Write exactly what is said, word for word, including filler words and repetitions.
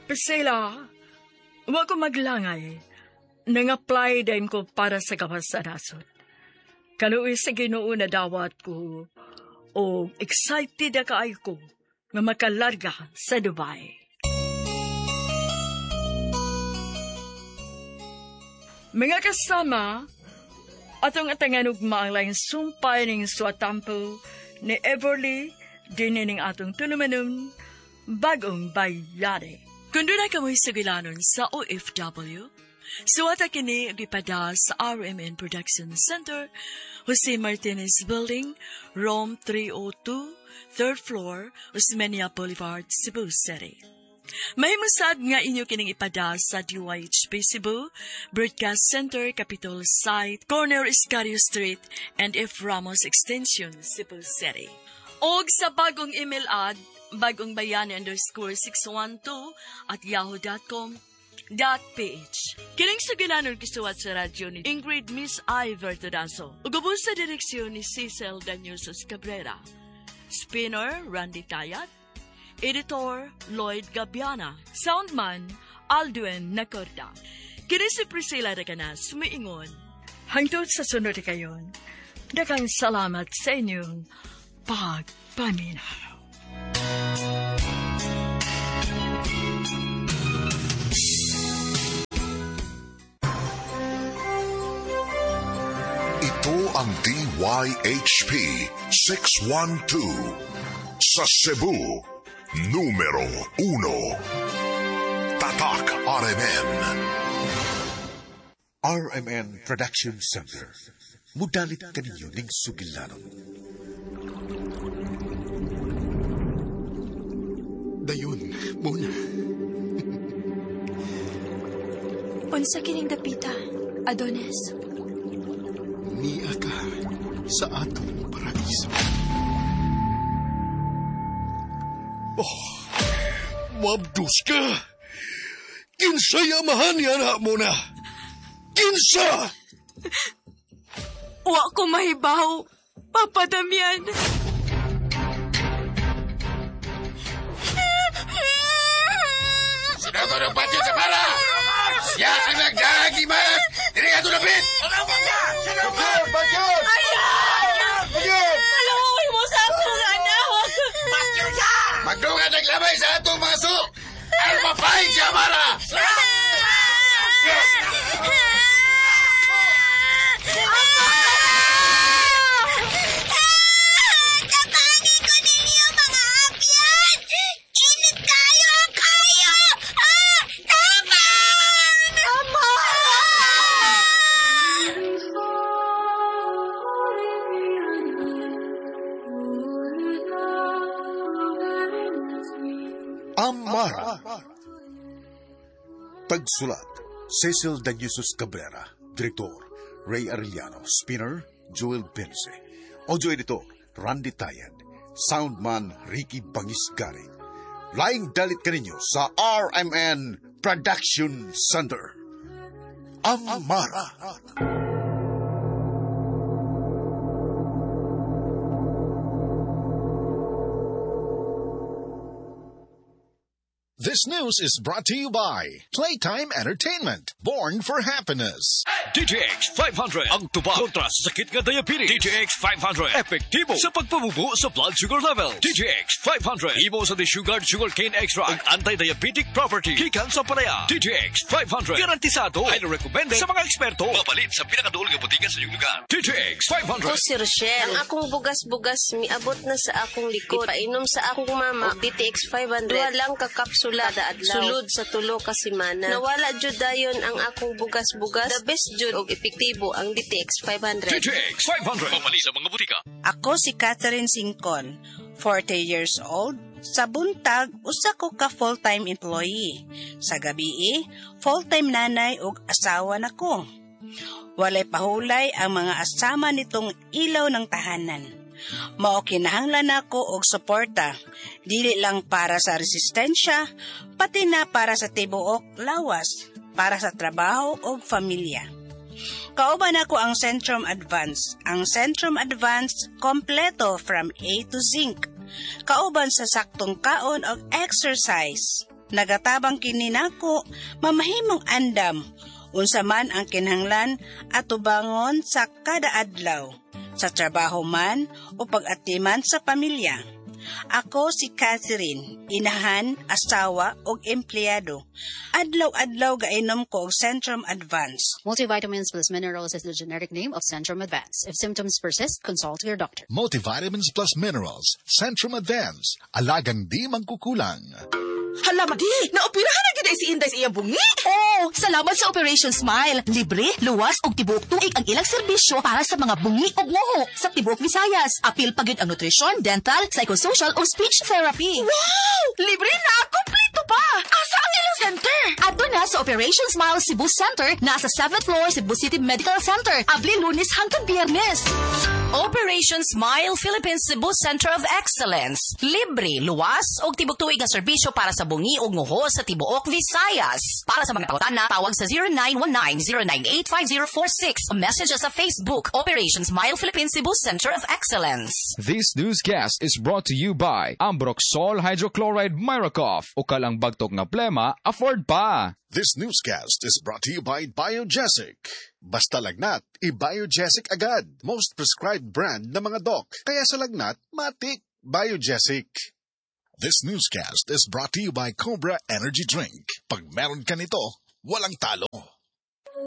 Priscilla, wa ko maglangay. Nang-apply din ko para sa gawas sa nasod. Kaluwi sa Ginoo na dawat ko o excited na kaay ko nga makalarga sa Dubai. Mga kasama, atong atanganog maanglayng sumpay ning suatampo ni Everly din ning atong tulumanon bagong bayani. Kung doon ay kamoy sugilanon sa O F W, suwata kini gipada sa R M N Production Center, Jose Martinez Building, Rome three oh two, third floor, Osmeña Boulevard, Cebu City. Mahimusad nga inyo kining ipada sa D Y H P Cebu, Broadcast Center, Capitol Site, Corner Iscario Street, and F. Ramos Extension, Cebu City. Og sa bagong email ad, bagongbayani underscore six one two at yahoo dot com dot ph. Kining sugilanon kisuwat sa radyo ni Ingrid Miss I. Vertodaso. Ugubos sa direksyon ni Cecil Daniusos Cabrera. Spinner, Randy Tayat. Editor, Lloyd Gabiana. Soundman, Aldwin Nacorda. Kini si Priscilla Raganas, sumiingon. Hangtod sa sunod kayon, daghang salamat sa inyong pagpaminaw. Ito ang D Y H P six one two sa Cebu, numero uno. Tatak R M N. R M N Production Center. Mudalit kaninyo ning sugilanon. Dayon, muna. Unsa kining dapita, Adonis? Niya ka sa atong paraiso. Oh, mabdus ka! Kinsay amahan yan ha mo na! Kinsa! Wa ko mahibaw, Papa Damian. Sudah ko ng patyo sa para! Siya ang nagdagi man! Diri nga ito napit! Bagyod! Bagyod! Ayaw! Bagyod! Maluoy mo sa akong anak! Bagyod ka! Magdungan naglabay sa atong maso! Ay mapahig siya para! Amara. Tagsulat, Cecil Daniusos Cabrera. Direktor, Ray Arellano. Spinner, Joel Bense. Audio Editor, Randy Tayad. Soundman, Ricky Bangisgari. Laing dalit kaninyo sa R M N Production Center. Amara. This news is brought to you by Playtime Entertainment, born for happiness. D J X five hundred, ang tuba kontra sa sakit nga diabetes. D J X five hundred, epektibo sa pagpabubo sa blood sugar level. D J X five hundred, imo sa desugared sugarcane extract, ang anti-diabetic property, gikan sa palaya. D J X five hundred, garantisado, highly recommended sa mga eksperto. Mapalit sa pinakaduol nga botiga sa iyong lugar. D J X five hundred. O si Rochelle, ang akong bugas-bugas miabot na sa akong likod. Painom sa akong mama, D T X five hundred. Duha lang ka kapsula kada adlaw. Sulod sa tulo ka semana. Nawala jud dayon ang akong bugas-bugas. The best jud og epektibo ang D T X five hundred. D J X five hundred. Mamali sa mga butika. Ako si Catherine Singcon, forty years old. Sa buntag, usa ko ka full-time employee. Sa gabi, full-time nanay ug asawa nako. Walay pahulay ang mga asama nitong ilaw ng tahanan. Mao kinahanglan nako og suporta, dili lang para sa resistensya, pati na para sa tibuok lawas, para sa trabaho ug pamilya. Kauban ako ang Centrum Advance. Ang Centrum Advance kompleto from A to Zinc. Kauban sa saktong kaon ug exercise. Nagatabang kini nako, mamahimong andam. Unsa man ang kinahanglan at tubangon sa kada adlaw, sa trabaho man o pag-atiman sa pamilya. Ako si Catherine, inahan, asawa o empleyado. Adlaw-adlaw gainom ko og Centrum Advance. Multivitamins plus minerals is the generic name of Centrum Advance. If symptoms persist, consult your doctor. Multivitamins plus minerals, Centrum Advance. Alagang di mangkukulang. Hala, Madi! Naoperahan na gina si Inday sa iyang bungi! Oo! Salamat sa Operation Smile! Libre, luwas ug tibuok tuig ang ilang serbisyo para sa mga bungi ug nguho sa tibuok Visayas. Apil pagid ang nutrition, dental, psychosocial o speech therapy. Wow! Libre na! Kompleto pa! Asa ang ilang center? Ato na sa Operation Smile Cebu Center, nasa seventh floor Cebu City Medical Center. Abli Lunes hangtod Biyernes. Operation Smile Philippines Cebu Center of Excellence. Libre, luwas ug tibuok tuig ang serbisyo para sa bungi ug nguho sa tibuok Visayas. Para sa mga pangutana, tawag sa zero nine one nine, zero nine eight, five zero four six o message us sa Facebook, Operation Smile Philippines Cebu Center of Excellence. This newscast is brought to you by Ambroxol Hydrochloride Miracoff. Ukal ang bagtok nga plema, afford pa. This newscast is brought to you by Biogesic. Basta lagnat, i-Biogesic agad. Most prescribed brand na mga doc. Kaya sa lagnat, matik. Biogesic. This newscast is brought to you by Cobra Energy Drink. Pag meron ka nito, walang talo.